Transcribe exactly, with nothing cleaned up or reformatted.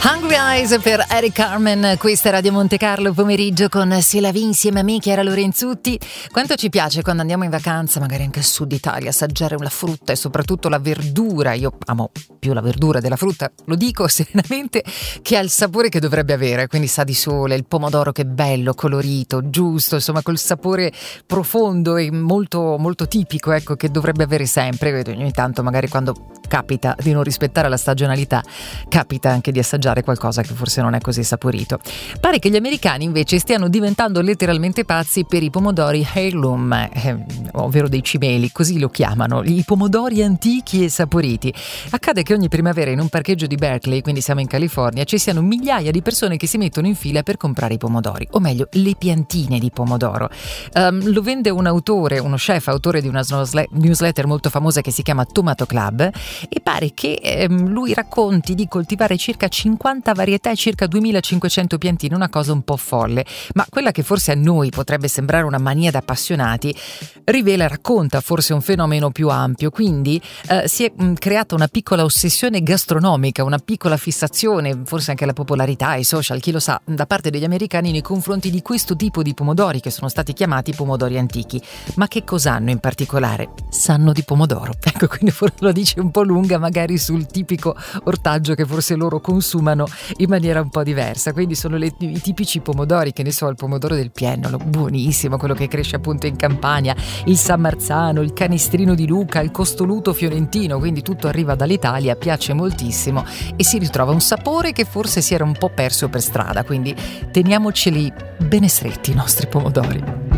Hungry Eyes per Eric Carmen, questa è Radio Monte Carlo pomeriggio con Se la vi insieme a me, Chiara Lorenzutti. Quanto ci piace quando andiamo in vacanza, magari anche al sud Italia, assaggiare la frutta e soprattutto la verdura. Io amo più la verdura della frutta, lo dico serenamente, che ha il sapore che dovrebbe avere, quindi sa di sole, il pomodoro che è bello, colorito, giusto, insomma col sapore profondo e molto, molto tipico, ecco, che dovrebbe avere sempre. Ogni tanto magari quando capita di non rispettare la stagionalità, capita anche di assaggiare qualcosa che forse non è così saporito. Pare che gli americani invece stiano diventando letteralmente pazzi per i pomodori heirloom, eh, ovvero dei cimeli, così lo chiamano, i pomodori antichi e saporiti. Accade che ogni primavera in un parcheggio di Berkeley, quindi siamo in California, ci siano migliaia di persone che si mettono in fila per comprare i pomodori, o meglio le piantine di pomodoro. Um, lo vende un autore, uno chef, autore di una newsletter molto famosa che si chiama Tomato Club, e pare che ehm, lui racconti di coltivare circa cinquanta varietà e circa duemilacinquecento piantine, una cosa un po' folle, ma quella che forse a noi potrebbe sembrare una mania da appassionati rivela e racconta forse un fenomeno più ampio. Quindi eh, si è mh, creata una piccola ossessione gastronomica, una piccola fissazione, forse anche la popolarità, i social, chi lo sa, da parte degli americani nei confronti di questo tipo di pomodori che sono stati chiamati pomodori antichi. Ma che cosa hanno in particolare? Sanno di pomodoro. Ecco, quindi forse lo dice un po' lunga magari sul tipico ortaggio che forse loro consumano in maniera un po' diversa. Quindi sono le, i tipici pomodori, che ne so, il pomodoro del Piennolo, buonissimo, quello che cresce appunto in Campania, il San Marzano, il Canestrino di Luca, il Costoluto fiorentino, quindi tutto arriva dall'Italia, piace moltissimo e si ritrova un sapore che forse si era un po' perso per strada, quindi teniamoceli bene stretti i nostri pomodori.